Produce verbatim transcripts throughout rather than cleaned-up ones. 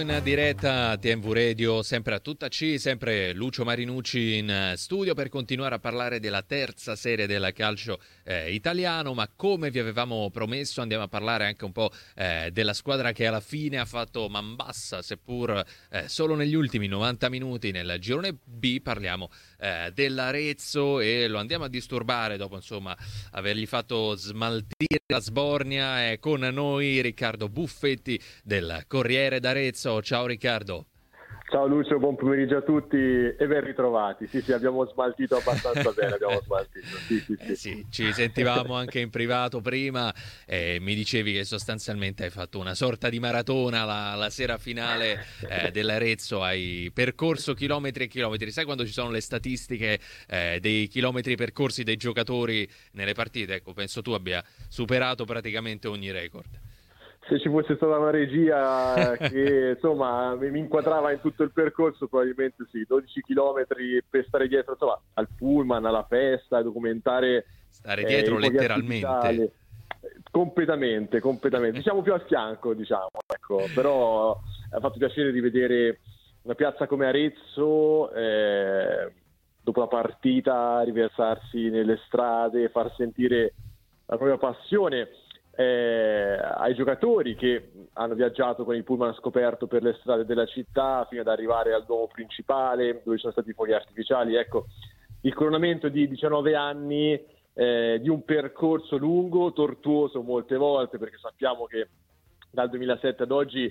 in diretta T M V Radio, sempre a tutta C, sempre Lucio Marinucci in studio per continuare a parlare della terza serie del calcio eh, italiano, ma come vi avevamo promesso andiamo a parlare anche un po' eh, della squadra che alla fine ha fatto man bassa, seppur eh, solo negli ultimi novanta minuti nel girone B. Parliamo eh, dell'Arezzo e lo andiamo a disturbare dopo insomma avergli fatto smaltire la sbornia. È con noi Riccardo Buffetti del Corriere d'Arezzo. Ciao Riccardo. Ciao Lucio, buon pomeriggio a tutti e ben ritrovati. Sì, sì, abbiamo smaltito abbastanza bene, abbiamo smaltito. Sì, sì, sì. Eh sì, ci sentivamo anche in privato prima e mi dicevi che sostanzialmente hai fatto una sorta di maratona la, la sera finale eh, dell'Arezzo, hai percorso chilometri e chilometri. Sai quando ci sono le statistiche eh, dei chilometri percorsi dei giocatori nelle partite? Ecco, penso tu abbia superato praticamente ogni record. Se ci fosse stata una regia che insomma mi inquadrava in tutto il percorso, probabilmente sì, dodici chilometri per stare dietro insomma, al pullman, alla festa, documentare stare dietro eh, letteralmente. Completamente, completamente. Diciamo più a fianco, diciamo, ecco. Però ha fatto piacere rivedere una piazza come Arezzo eh, dopo la partita, riversarsi nelle strade, far sentire la propria passione. Eh, ai giocatori che hanno viaggiato con il pullman scoperto per le strade della città fino ad arrivare al Duomo principale dove ci sono stati i fuochi artificiali. Ecco, il coronamento di diciannove anni eh, di un percorso lungo, tortuoso molte volte, perché sappiamo che dal duemilasette ad oggi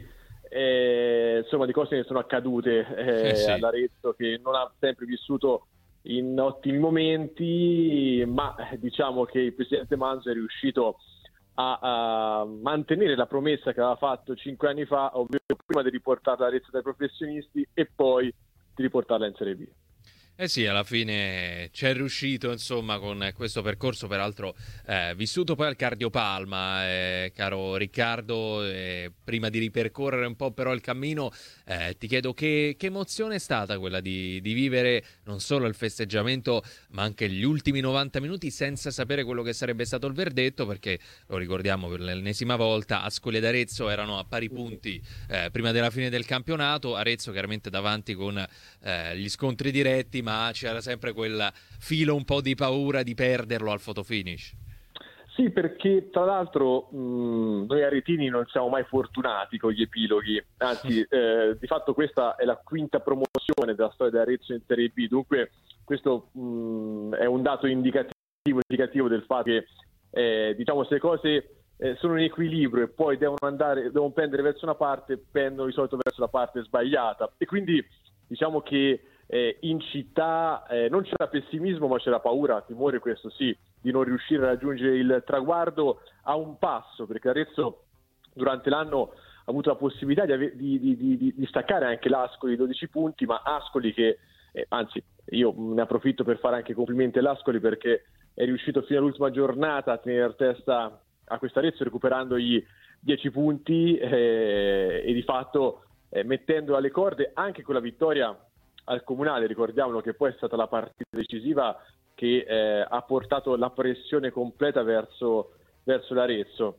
eh, insomma di cose ne sono accadute eh, eh sì. all'Arezzo, che non ha sempre vissuto in ottimi momenti, ma diciamo che il presidente Manzo è riuscito A, a mantenere la promessa che aveva fatto cinque anni fa, ovvero prima di riportarla all'Arezzo dai professionisti e poi di riportarla in Serie B. Eh sì, alla fine c'è riuscito insomma con questo percorso, peraltro eh, vissuto poi al cardiopalma, eh, caro Riccardo. Eh, prima di ripercorrere un po' però il cammino, eh, ti chiedo che, che emozione è stata quella di, di vivere non solo il festeggiamento ma anche gli ultimi novanta minuti senza sapere quello che sarebbe stato il verdetto, perché lo ricordiamo per l'ennesima volta, Ascoli ed Arezzo erano a pari punti eh, prima della fine del campionato, Arezzo chiaramente davanti con eh, gli scontri diretti, ma c'era sempre quel filo un po' di paura di perderlo al fotofinish. Sì, perché tra l'altro mh, noi aretini non siamo mai fortunati con gli epiloghi, anzi eh, di fatto questa è la quinta promozione della storia dell'Arezzo in Serie B, dunque questo mh, è un dato indicativo, indicativo del fatto che eh, diciamo se le cose eh, sono in equilibrio e poi devono andare, devono pendere verso una parte, pendono di solito verso la parte sbagliata, e quindi diciamo che Eh, in città eh, non c'era pessimismo ma c'era paura, timore, questo sì, di non riuscire a raggiungere il traguardo a un passo, perché Arezzo durante l'anno ha avuto la possibilità di, ave- di, di, di, di staccare anche l'Ascoli di dodici punti, ma Ascoli che eh, anzi io ne approfitto per fare anche complimenti all'Ascoli perché è riuscito fino all'ultima giornata a tenere testa a quest'Arezzo recuperando i dieci punti eh, e di fatto eh, mettendo alle corde anche con la vittoria al Comunale. Ricordiamolo che poi è stata la partita decisiva che eh, ha portato la pressione completa verso, verso l'Arezzo,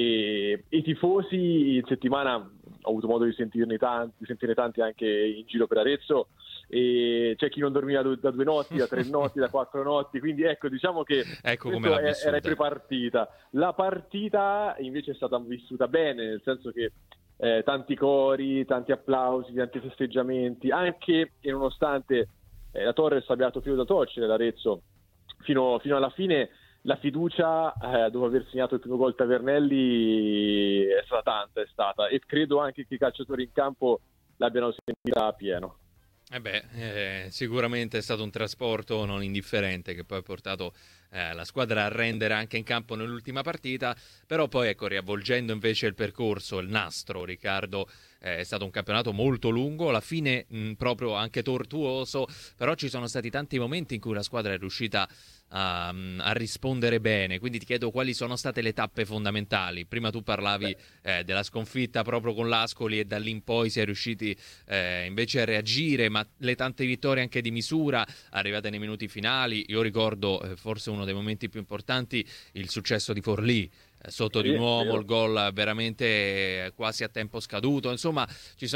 e i tifosi in settimana ho avuto modo di sentirne tanti, di sentirne tanti anche in giro per Arezzo, e c'è chi non dormiva da due notti, da tre notti, da quattro notti, quindi ecco, diciamo che ecco come l'ha era in prepartita. La partita invece è stata vissuta bene, nel senso che Eh, tanti cori, tanti applausi, tanti festeggiamenti, anche e nonostante eh, la Torres abbia dato filo da torcere l'Arezzo fino, fino alla fine, la fiducia eh, dopo aver segnato il primo gol Tavernelli è stata tanta, è stata, e credo anche che i calciatori in campo l'abbiano sentita a pieno. Eh beh, eh, sicuramente è stato un trasporto non indifferente che poi ha portato eh, la squadra a rendere anche in campo nell'ultima partita, però poi ecco, riavvolgendo invece il percorso, il nastro, Riccardo, eh, è stato un campionato molto lungo, alla fine mh, proprio anche tortuoso, però ci sono stati tanti momenti in cui la squadra è riuscita a, a rispondere bene, quindi ti chiedo quali sono state le tappe fondamentali. Prima tu parlavi eh, della sconfitta proprio con l'Ascoli e da lì in poi si è riusciti eh, invece a reagire, ma le tante vittorie anche di misura arrivate nei minuti finali. Io ricordo eh, forse uno dei momenti più importanti, il successo di Forlì sotto di un uomo, il gol veramente quasi a tempo scaduto, insomma ci sono